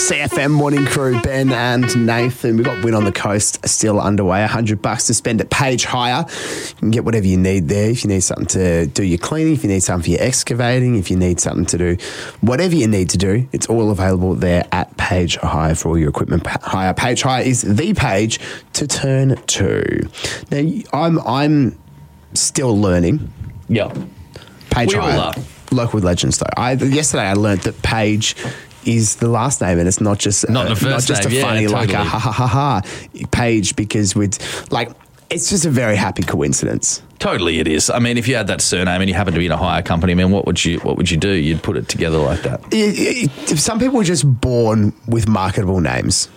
CFM morning crew, Ben and Nathan. We've got Win on the Coast still underway. $100 to spend at Page Hire. You can get whatever you need there. If you need something to do your cleaning, if you need something for your excavating, if you need something to do whatever you need to do, it's all available there at Page Hire for all your equipment hire. Page Hire is the page to turn to. Now, I'm still learning. Yeah. Page We all Hire. are. Local legends, though. Yesterday I learnt that Page is the last name, and it's not just Not the first not just name, a funny like a totally. ha ha ha ha Page, because it's just a very happy coincidence. Totally, it is. I mean, if you had that surname and you happen to be in a hire company, I mean, what would you do? You'd put it together like that. Some people are just born with marketable names.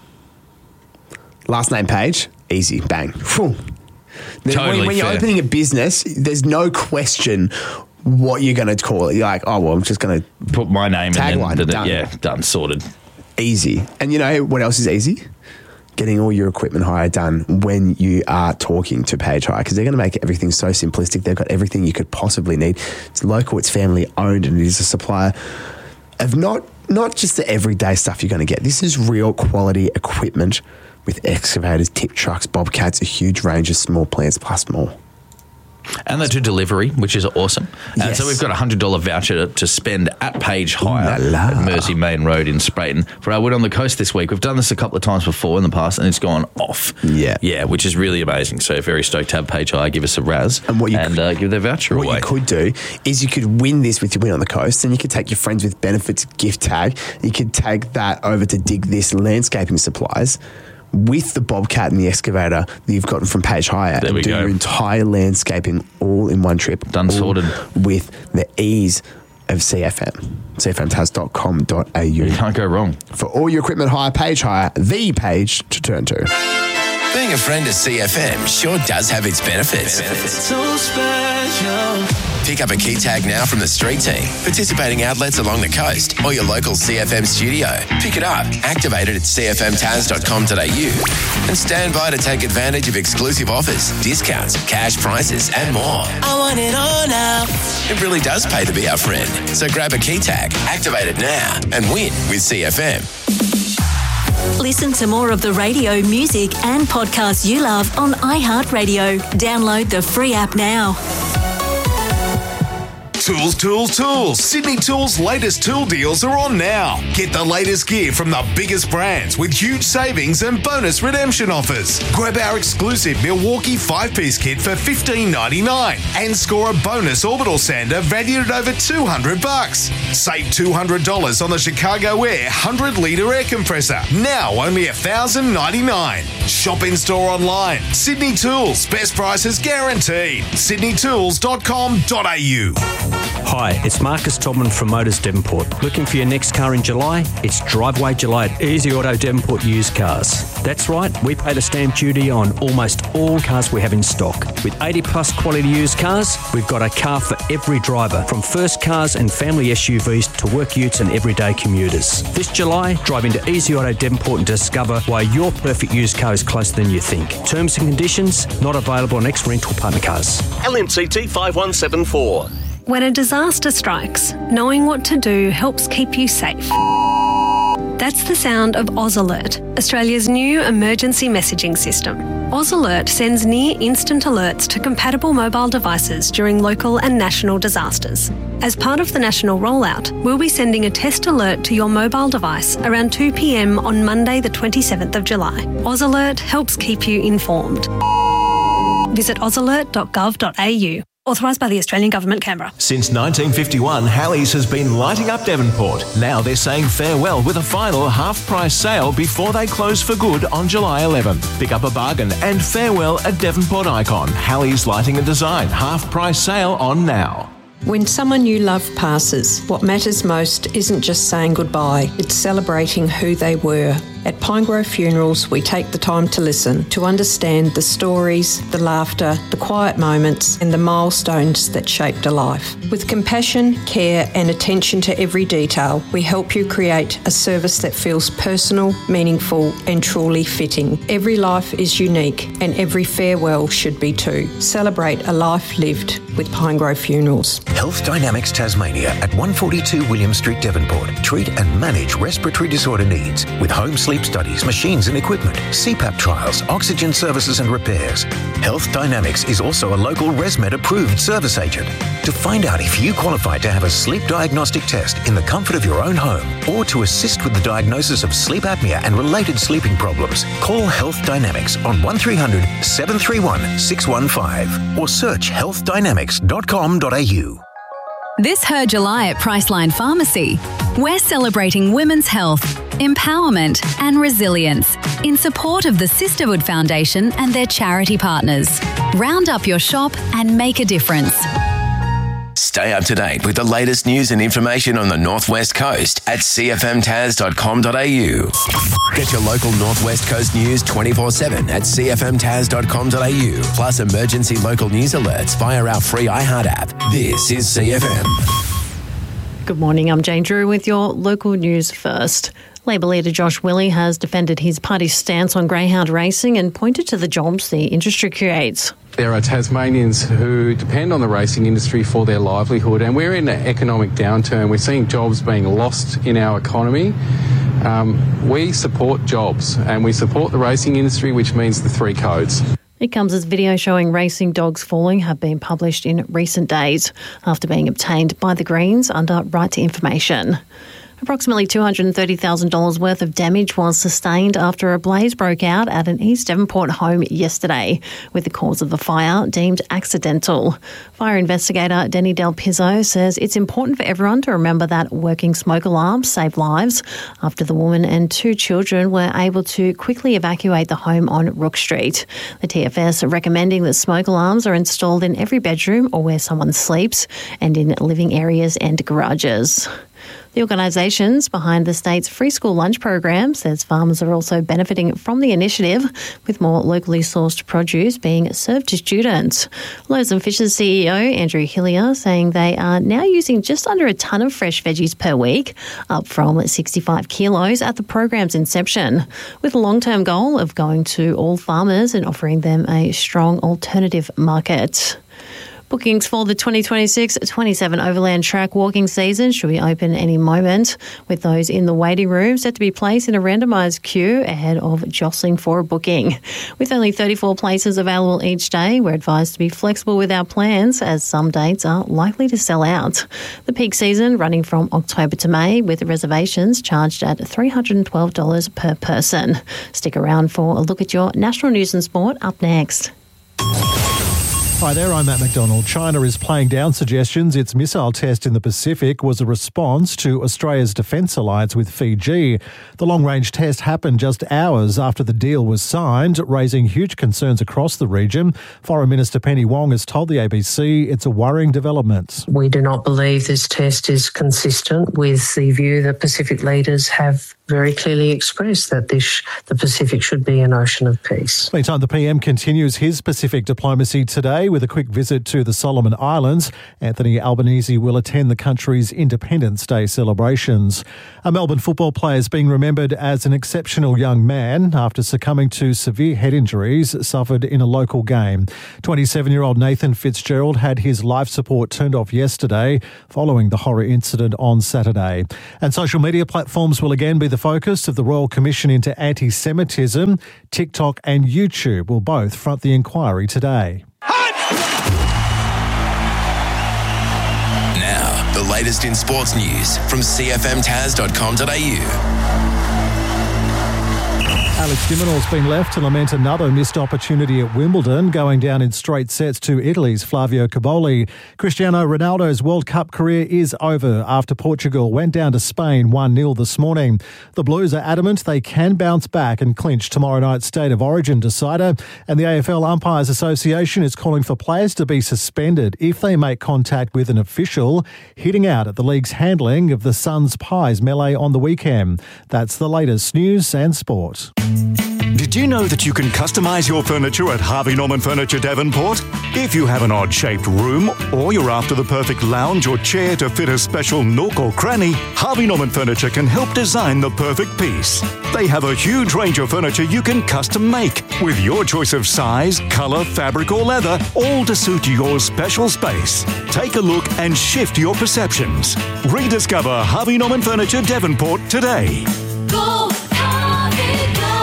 Last name Page, easy, bang. Phew. Totally when you're fair. opening a business, there's no question what you're going to call it. You're like, oh, well, I'm just going to Put my name Tagline, and then done. done, sorted. easy. And you know what else is easy? Getting all your equipment hire done when you are talking to Page Hire, because they're going to make everything so simplistic. They've got everything you could possibly need. It's local, it's family owned, and it is a supplier of not just the everyday stuff you're going to get. This is real quality equipment with excavators, tip trucks, bobcats, a huge range of small plants, plus more. And they do delivery, which is awesome. And Yes. so we've got a $100 voucher to spend at Page Hire Ooh la la. at Mersey Main Road in Sprayton for our Win on the Coast this week. We've done this a couple of times before in the past, and it's gone off. Yeah. Yeah, which is really amazing. So very stoked to have Page Hire give us a raz And what you give their voucher What away. you could do is you could win this with your Win on the Coast, and you could take your friends with benefits gift tag. You could take that over to Dig This Landscaping Supplies with the bobcat and the excavator that you've gotten from Page Hire, There and we do go. your entire landscaping all in one trip. Done, all sorted. with the ease of CFM. CFMTaz.com.au. You can't go wrong. For all your equipment hire, Page Hire, the page to turn to. Being a friend of CFM sure does have its benefits. So special. Pick up a key tag now from the street team, participating outlets along the coast, or your local CFM studio. Pick it up, activate it at cfmtaz.com.au, and stand by to take advantage of exclusive offers, discounts, cash prizes, and more. I want it all now. It really does pay to be our friend. So grab a key tag, activate it now, and win with CFM. Listen to more of the radio, music and podcasts you love on iHeartRadio. Download the free app now. Tools, tools, tools. Sydney Tools' latest tool deals are on now. Get the latest gear from the biggest brands with huge savings and bonus redemption offers. Grab our exclusive Milwaukee 5-piece kit for $15.99 and score a bonus orbital sander valued at over $200. Save $200 on the Chicago Air 100-litre air compressor. Now only $1,099. Shop in store online. Sydney Tools. Best prices guaranteed. sydneytools.com.au. Hi, it's Marcus Todman from Motors Devonport. Looking for your next car in July? It's Driveway July at Easy Auto Devonport Used Cars. That's right, we pay the stamp duty on almost all cars we have in stock. With 80 plus quality used cars, we've got a car for every driver, from first cars and family SUVs to work utes and everyday commuters. This July, drive into Easy Auto Devonport and discover why your perfect used car is closer than you think. Terms and conditions not available on ex-rental partner cars. LMCT 5174. When a disaster strikes, knowing what to do helps keep you safe. That's the sound of Oz Alert, Australia's new emergency messaging system. Oz Alert sends near instant alerts to compatible mobile devices during local and national disasters. As part of the national rollout, we'll be sending a test alert to your mobile device around 2 p.m. on Monday the 27th of July. Oz Alert helps keep you informed. Visit ozalert.gov.au. Authorised by the Australian Government, Canberra. Since 1951, Halley's has been lighting up Devonport. Now they're saying farewell with a final half-price sale before they close for good on July 11th. Pick up a bargain and farewell at Devonport Icon. Halley's Lighting and Design half-price sale on now. When someone you love passes, what matters most isn't just saying goodbye, it's celebrating who they were. At Pinegrove Funerals, we take the time to listen, to understand the stories, the laughter, the quiet moments, and the milestones that shaped a life. With compassion, care, and attention to every detail, we help you create a service that feels personal, meaningful, and truly fitting. Every life is unique, and every farewell should be too. Celebrate a life lived with Pinegrove Funerals. Health Dynamics Tasmania at 142 William Street, Devonport. Treat and manage respiratory disorder needs with home sleep studies, machines and equipment, CPAP trials, oxygen services and repairs. Health Dynamics is also a local ResMed approved service agent. To find out if you qualify to have a sleep diagnostic test in the comfort of your own home or to assist with the diagnosis of sleep apnea and related sleeping problems, call Health Dynamics on 1300 731 615 or search healthdynamics.com.au. This Her July at Priceline Pharmacy, we're celebrating women's health, empowerment and resilience in support of the Sisterhood Foundation and their charity partners. Round up your shop and make a difference. Stay up to date with the latest news and information on the North West Coast at cfmtas.com.au. Get your local North West Coast news 24/7 at cfmtas.com.au. Plus emergency local news alerts via our free iHeart app. This is CFM. Good morning, I'm Jane Drew with your local news first. Labor leader Josh Willey has defended his party's stance on greyhound racing and pointed to the jobs the industry creates. There are Tasmanians who depend on the racing industry for their livelihood, and we're in an economic downturn. We're seeing jobs being lost in our economy. We support jobs and we support the racing industry, which means the three codes. It comes as video showing racing dogs falling have been published in recent days after being obtained by the Greens under Right to Information. Approximately $230,000 worth of damage was sustained after a blaze broke out at an East Devonport home yesterday, with the cause of the fire deemed accidental. Fire investigator Denny Del Pizzo says it's important for everyone to remember that working smoke alarms save lives after the woman and two children were able to quickly evacuate the home on Rook Street. The TFS are recommending that smoke alarms are installed in every bedroom or where someone sleeps and in living areas and garages. The organisations behind the state's free school lunch program says farmers are also benefiting from the initiative, with more locally sourced produce being served to students. Loaves and Fishes CEO Andrew Hillier saying they are now using just under a tonne of fresh veggies per week, up from 65 kilos at the program's inception, with a long-term goal of going to all farmers and offering them a strong alternative market. Bookings for the 2026-27 Overland Track walking season should be open any moment, with those in the waiting room set to be placed in a randomised queue ahead of jostling for a booking. With only 34 places available each day, we're advised to be flexible with our plans, as some dates are likely to sell out. The peak season running from October to May, with reservations charged at $312 per person. Stick around for a look at your national news and sport up next. Hi there, I'm Matt McDonald. China is playing down suggestions its missile test in the Pacific was a response to Australia's defence alliance with Fiji. The long-range test happened just hours after the deal was signed, raising huge concerns across the region. Foreign Minister Penny Wong has told the ABC it's a worrying development. We do not believe this test is consistent with the view that Pacific leaders have very clearly expressed, that the Pacific should be an ocean of peace. Meantime, the PM continues his Pacific diplomacy today with a quick visit to the Solomon Islands. Anthony Albanese will attend the country's Independence Day celebrations. A Melbourne football player is being remembered as an exceptional young man after succumbing to severe head injuries suffered in a local game. 27-year-old Nathan Fitzgerald had his life support turned off yesterday following the horror incident on Saturday. And social media platforms will again be the focus of the Royal Commission into Anti-Semitism. TikTok and YouTube will both front the inquiry today. Now, the latest in sports news from cfmtas.com.au. Alex de Minaur's been left to lament another missed opportunity at Wimbledon, going down in straight sets to Italy's Flavio Cobolli. Cristiano Ronaldo's World Cup career is over after Portugal went down to Spain 1-0 this morning. The Blues are adamant they can bounce back and clinch tomorrow night's State of Origin decider, and the AFL Umpires Association is calling for players to be suspended if they make contact with an official, hitting out at the league's handling of the Suns Pies melee on the weekend. That's the latest news and sport. Did you know that you can customise your furniture at Harvey Norman Furniture Devonport? If you have an odd-shaped room or you're after the perfect lounge or chair to fit a special nook or cranny, Harvey Norman Furniture can help design the perfect piece. They have a huge range of furniture you can custom make with your choice of size, colour, fabric or leather, all to suit your special space. Take a look and shift your perceptions. Rediscover Harvey Norman Furniture Devonport today. Go, Harvey, go!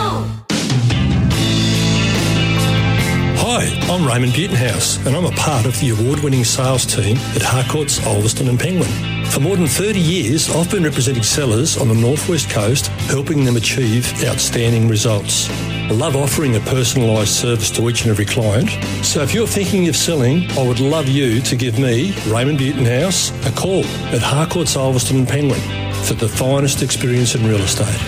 Hi, I'm Raymond Butenhouse, and I'm a part of the award-winning sales team at Harcourts, Ulverston and Penguin. For more than 30 years, I've been representing sellers on the Northwest Coast, helping them achieve outstanding results. I love offering a personalised service to each and every client. So if you're thinking of selling, I would love you to give me, Raymond Butenhouse, a call at Harcourts, Ulverston and Penguin for the finest experience in real estate.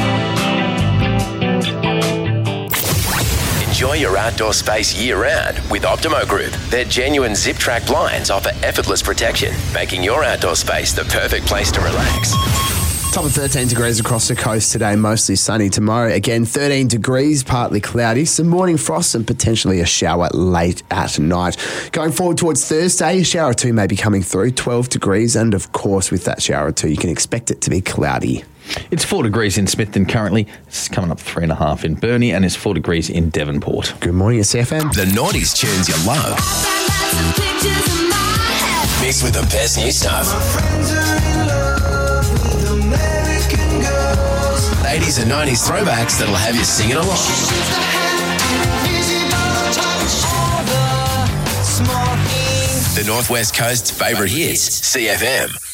Enjoy your outdoor space year-round with Optimo Group. Their genuine zip-track blinds offer effortless protection, making your outdoor space the perfect place to relax. Top of 13 degrees across the coast today, mostly sunny. Tomorrow, again, 13 degrees, partly cloudy. Some morning frost and potentially a shower late at night. Going forward towards Thursday, a shower or two may be coming through, 12 degrees. And, of course, with that shower or two, you can expect it to be cloudy. It's 4 degrees in Smithton currently. It's coming up 3.5 in Burnie, and it's 4 degrees in Devonport. Good morning, it's FM. The noughties tunes you love. Mixed with the best new stuff. 80s and 90s throwbacks that'll have you singing along. The Northwest Coast's favourite hits, CFM.